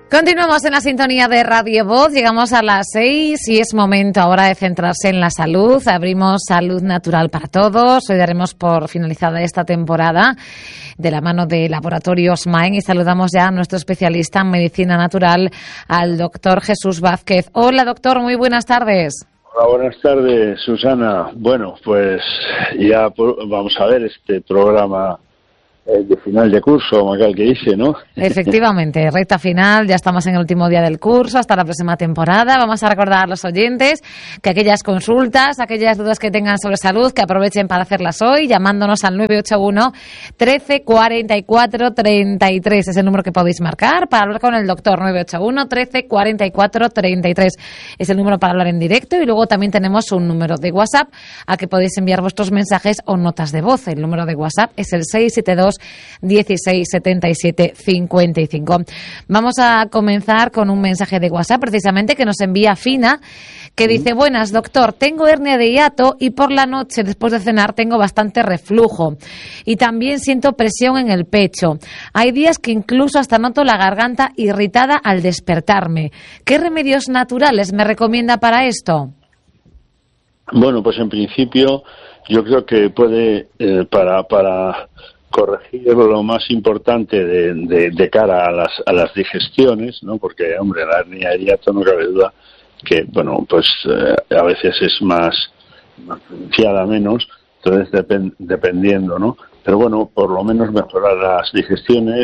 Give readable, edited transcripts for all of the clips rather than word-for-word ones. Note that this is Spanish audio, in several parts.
Continuamos en la sintonía de Radio Voz, llegamos a las 6 y es momento ahora de centrarse en la salud. Abrimos Salud Natural para Todos. Hoy daremos por finalizada esta temporada de la mano de Laboratorios Maen y saludamos ya a nuestro especialista en medicina natural, al doctor Jesús Vázquez. Hola doctor, muy buenas tardes. Hola, buenas tardes, Susana. Bueno, pues ya vamos a ver este programa de final de curso, como aquel que dice, ¿no? Efectivamente, recta final, ya estamos en el último día del curso, hasta la próxima temporada. Vamos a recordar a los oyentes que aquellas consultas, aquellas dudas que tengan sobre salud, que aprovechen para hacerlas hoy, llamándonos al 981 13 44 33. Es el número que podéis marcar para hablar con el doctor. 981 13 44 33. Es el número para hablar en directo y luego también tenemos un número de WhatsApp al que podéis enviar vuestros mensajes o notas de voz. El número de WhatsApp es el 672 16 77 55. Vamos a comenzar con un mensaje de WhatsApp precisamente que nos envía Fina, que dice: buenas doctor, tengo hernia de hiato y por la noche después de cenar tengo bastante reflujo y también siento presión en el pecho. Hay días que incluso hasta noto la garganta irritada al despertarme. ¿Qué remedios naturales me recomienda para esto? Bueno, pues en principio yo creo que puede para corregir lo más importante de cara a las digestiones, ¿no? Porque, hombre, la hernia de hiato no cabe duda que, bueno, pues a veces es más pronunciada menos, entonces dependiendo, ¿no? Pero bueno, por lo menos mejorar las digestiones,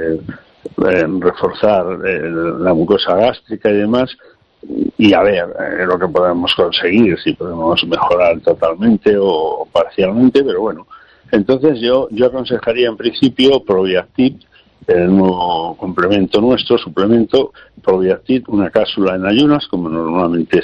reforzar la mucosa gástrica y demás, y a ver lo que podemos conseguir, si podemos mejorar totalmente o parcialmente, pero bueno. Entonces yo aconsejaría en principio Probiactit, el nuevo complemento nuestro, suplemento Probiactit, una cápsula en ayunas, como normalmente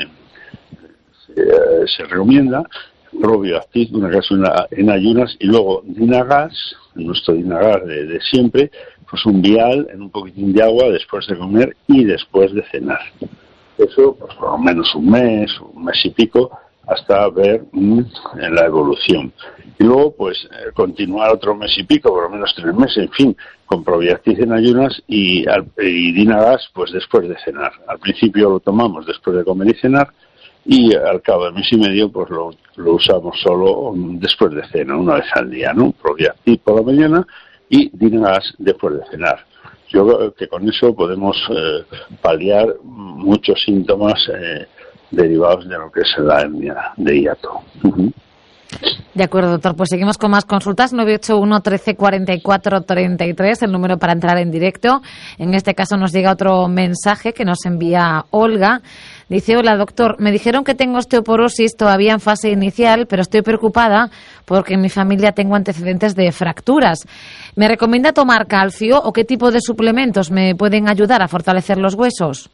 se recomienda, Probiactit, una cápsula en ayunas, y luego Dinagas, nuestro Dinagas de siempre, pues un vial en un poquitín de agua después de comer y después de cenar. Eso pues por lo menos un mes y pico, hasta ver la evolución. Y luego, pues, continuar otro mes y pico, por lo menos 3 meses, en fin, con Probiactit en ayunas y Dinagas, pues, después de cenar. Al principio lo tomamos después de comer y cenar, y al cabo de mes y medio, pues, lo usamos solo después de cena, una vez al día, ¿no? Probiactit por la mañana y Dinagas después de cenar. Yo creo que con eso podemos paliar muchos síntomas derivados de lo que es la hernia de hiato. De acuerdo, doctor. Pues seguimos con más consultas. 981 13 44 33, el número para entrar en directo. En este caso nos llega otro mensaje que nos envía Olga. Dice: hola doctor, me dijeron que tengo osteoporosis todavía en fase inicial, pero estoy preocupada porque en mi familia tengo antecedentes de fracturas. ¿Me recomienda tomar calcio o qué tipo de suplementos me pueden ayudar a fortalecer los huesos?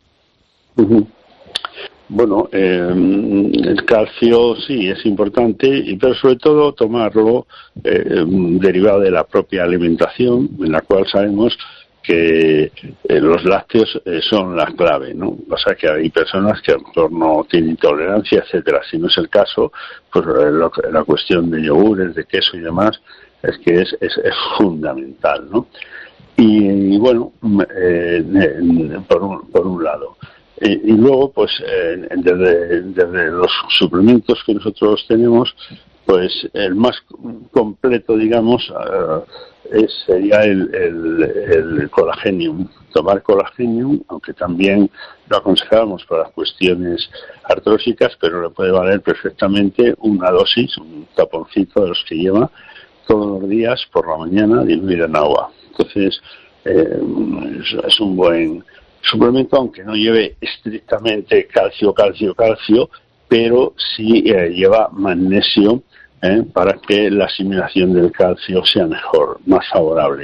Bueno, el calcio sí es importante, pero sobre todo tomarlo derivado de la propia alimentación, en la cual sabemos que los lácteos son la clave, ¿no? O sea que hay personas que a lo mejor no tienen intolerancia, etcétera. Si no es el caso, pues la cuestión de yogures, de queso y demás es que es fundamental, ¿no? Y bueno, por un lado. Y luego, pues, desde los suplementos que nosotros tenemos, pues, el más completo, digamos, sería el Colagenium. Tomar Colagenium, aunque también lo aconsejamos para las cuestiones artrósicas, pero le puede valer perfectamente una dosis, un taponcito de los que lleva todos los días por la mañana diluida en agua. Entonces, es un buen suplemento, aunque no lleve estrictamente calcio, pero sí lleva magnesio para que la asimilación del calcio sea mejor, más favorable.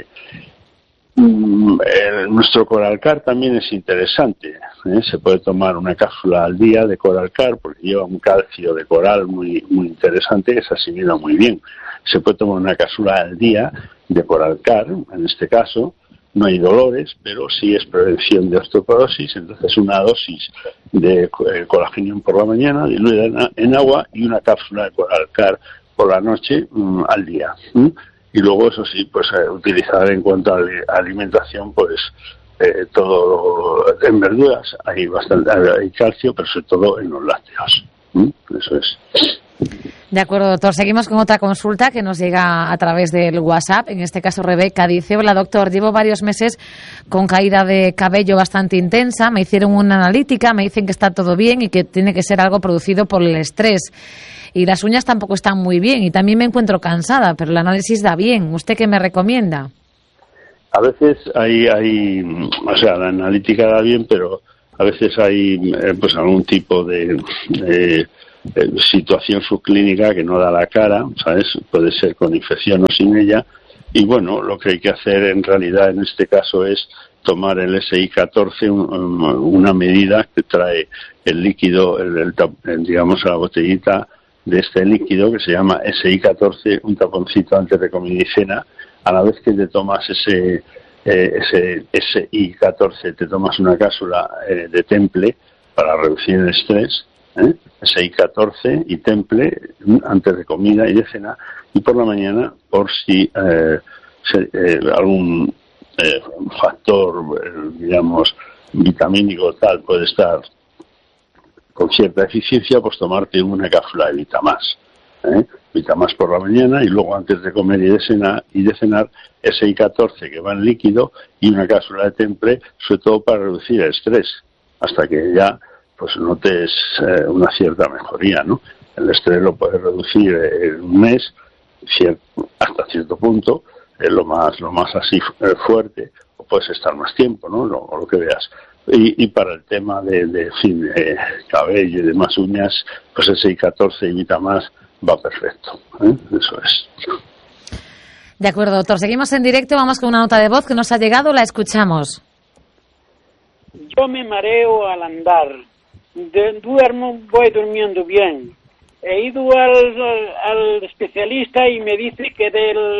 Nuestro Coralcar también es interesante. Se puede tomar una cápsula al día de Coralcar porque lleva un calcio de coral muy interesante que se asimila muy bien. Se puede tomar una cápsula al día de Coralcar, en este caso. No hay dolores, pero sí es prevención de osteoporosis. Entonces, una dosis de Colagenium por la mañana, diluida en agua, y una cápsula de Coralcar por la noche al día. Y luego, eso sí, pues utilizar en cuanto a alimentación, pues todo en verduras hay bastante, hay calcio, pero sobre todo en los lácteos. Eso es. De acuerdo, doctor. Seguimos con otra consulta que nos llega a través del WhatsApp. En este caso, Rebeca dice: hola, doctor, llevo varios meses con caída de cabello bastante intensa. Me hicieron una analítica, me dicen que está todo bien y que tiene que ser algo producido por el estrés. Y las uñas tampoco están muy bien y también me encuentro cansada, pero el análisis da bien. ¿Usted qué me recomienda? A veces o sea, la analítica da bien, pero a veces hay pues algún tipo de situación subclínica que no da la cara, ¿sabes? Puede ser con infección o sin ella. Y bueno, lo que hay que hacer en realidad en este caso es tomar el SI14, una medida que trae el líquido, digamos, la botellita de este líquido que se llama SI14, un taponcito antes de comida y cena. A la vez que te tomas ese SI14, te tomas una cápsula de Temple para reducir el estrés, SI14 y Temple antes de comida y de cena, y por la mañana por si algún factor, digamos, vitamínico tal puede estar con cierta eficiencia, pues tomarte una cápsula de Vitamás. Vitamás por la mañana y luego antes de comer y de cenar SI14 que va en líquido y una cápsula de Temple, sobre todo para reducir el estrés, hasta que ya pues notes una cierta mejoría, ¿no? El estrés lo puedes reducir en un mes hasta cierto punto, lo más así fuerte, o puedes estar más tiempo, ¿no? Lo que veas. Y para el tema de cabello y demás uñas, pues SI14 y Vitamás va perfecto, eso es. De acuerdo, doctor. Seguimos en directo, vamos con una nota de voz que nos ha llegado, la escuchamos. Yo me mareo al andar, voy durmiendo bien. He ido al especialista y me dice que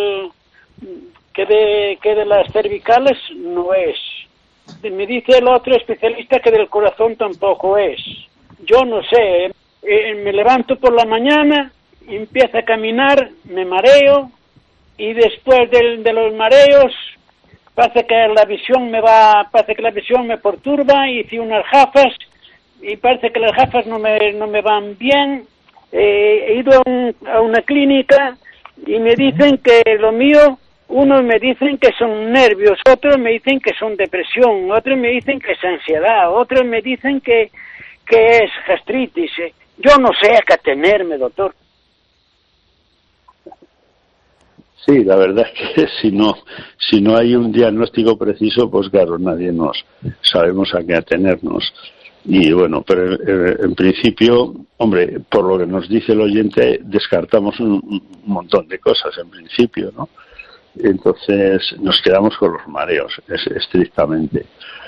de las cervicales no es. Me dice el otro especialista que del corazón tampoco es. Yo no sé, me levanto por la mañana, empiezo a caminar, me mareo y después de los mareos parece que la visión me perturba. Hice unas gafas y parece que las gafas no me van bien. He ido a una clínica y me dicen que lo mío, unos me dicen que son nervios, otros me dicen que son depresión, otros me dicen que es ansiedad, otros me dicen que es gastritis. Yo no sé a qué atenerme, doctor. Sí, la verdad es que si no hay un diagnóstico preciso, pues claro, nadie sabemos a qué atenernos. Y bueno, pero en principio, hombre, por lo que nos dice el oyente, descartamos un montón de cosas en principio, ¿no? Entonces nos quedamos con los mareos, estrictamente.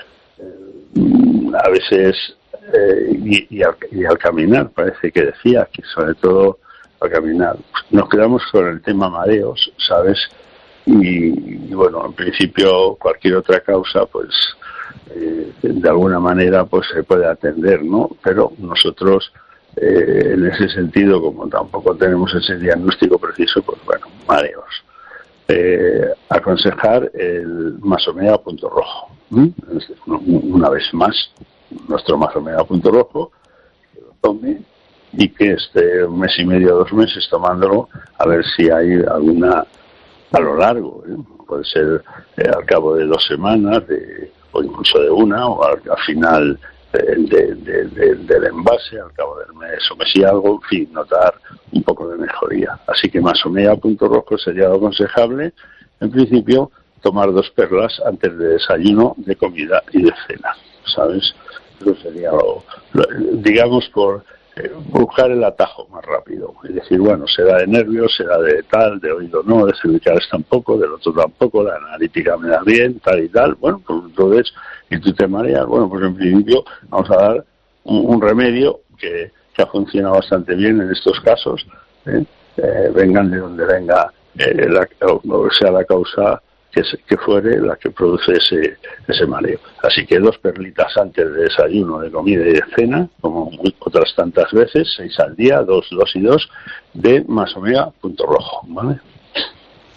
A veces, y al caminar, parece que decía, que sobre todo al caminar, nos quedamos con el tema mareos, ¿sabes? Y bueno, en principio cualquier otra causa, pues de alguna manera pues se puede atender, ¿no? Pero nosotros en ese sentido, como tampoco tenemos ese diagnóstico preciso, pues bueno, mareos. Aconsejar el Masomea punto rojo. Una vez más, nuestro Masomea punto rojo, que lo tome y que esté un mes y medio, 2 meses tomándolo, a ver si hay alguna a lo largo, puede ser al cabo de 2 semanas o incluso de una, o al final del envase, al cabo del mes o mes y algo, en fin, notar un poco de mejoría. Así que Masomea punto rojo sería lo aconsejable. En principio, tomar 2 perlas antes de desayuno, de comida y de cena, ¿sabes? Eso sería digamos, por buscar el atajo más rápido. Es decir, bueno, será de nervios, será de tal, de oído no, de cervicales tampoco, del otro tampoco, la analítica me da bien, tal y tal. Bueno, pues entonces, y tú te mareas, bueno, pues en principio vamos a dar un remedio que ha funcionado bastante bien en estos casos, vengan de donde venga, o sea la causa que fuere la que produce ese mareo. Así que 2 perlitas antes de desayuno, de comida y de cena, como otras tantas veces, 6 al día, 2 y 2, de Masomea punto rojo, ¿vale?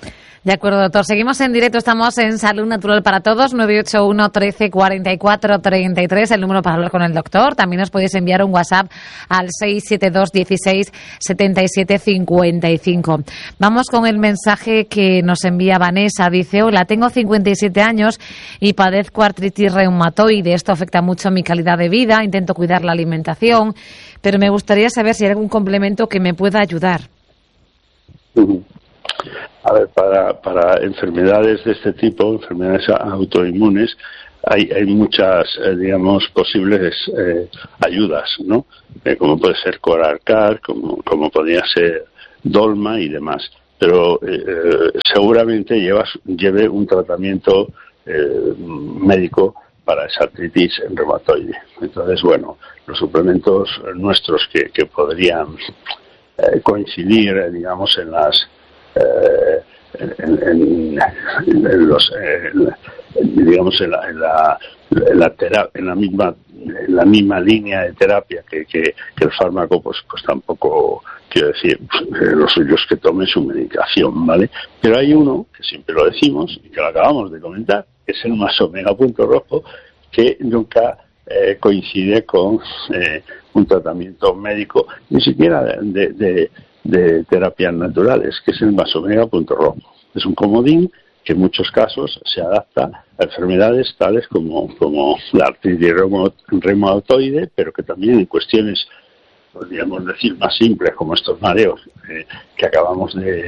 De acuerdo, doctor. Seguimos en directo, estamos en Salud Natural para Todos, 981 13 44 33, el número para hablar con el doctor. También os podéis enviar un WhatsApp al 672 16 77 55. Vamos con el mensaje que nos envía Vanessa. Dice: hola, tengo 57 años y padezco artritis reumatoide. Esto afecta mucho a mi calidad de vida. Intento cuidar la alimentación, pero me gustaría saber si hay algún complemento que me pueda ayudar. A ver, para enfermedades de este tipo, enfermedades autoinmunes, hay muchas, digamos, posibles ayudas, ¿no? Como puede ser Corarcar, como podría ser Dolma y demás. Pero seguramente lleve un tratamiento médico para esa artritis reumatoide. Entonces, bueno, los suplementos nuestros que podrían coincidir, digamos, en las digamos en la misma línea de terapia que el fármaco, pues tampoco quiero decir, lo suyo es que tome su medicación, ¿vale? Pero hay uno que siempre lo decimos y que lo acabamos de comentar, que es el Más Omega Punto Rojo, que nunca coincide con un tratamiento médico, ni siquiera de terapias naturales, que es el Más Omega Punto Rojo. Es un comodín que en muchos casos se adapta a enfermedades tales como la artritis reumatoide, pero que también en cuestiones, podríamos decir, más simples, como estos mareos que acabamos de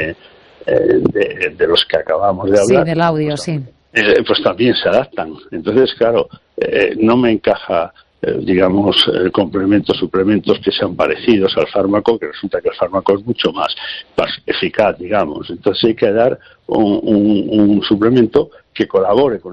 los que acabamos de hablar. Sí, del audio, sí. Pues también se adaptan. Entonces, claro, no me encaja, digamos, suplementos que sean parecidos al fármaco, que resulta que el fármaco es mucho más eficaz, digamos. Entonces hay que dar un suplemento que colabore con